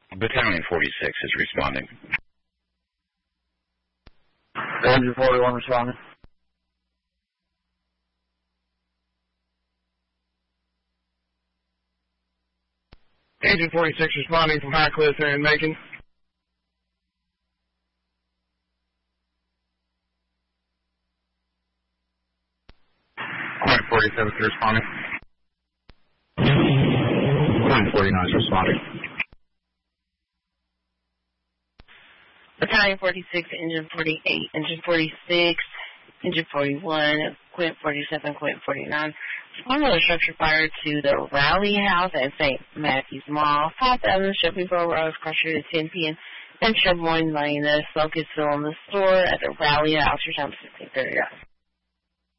Battalion 46 is responding. Engine 41 responding. Engine 46 responding from High Cliff and Macon. Point 47 is responding. Point 49 is responding. Battalion 46, Engine 48, Engine 46, Engine 41, Quint 47, Quint 49. Respond to a structure fire to the Rally House at St. Matthew's Mall, 5000 Shippingport Road, Crusher at 10 p.m. and Sherbourne Lane. The smoke is still in the store at the Rally House. Your time is 16:30.